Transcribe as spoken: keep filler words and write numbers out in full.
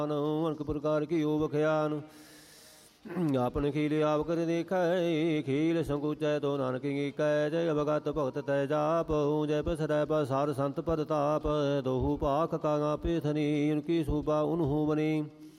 अनेक प्रकार की यो बख्यान आपन खील आप कर देख खील संकुचै तो नानक कै जय भगत भगत तै जाप जय पसरै पसार संत पद ताप दोहु पाख का पेथनी उनकी सूबा उन्हू बनी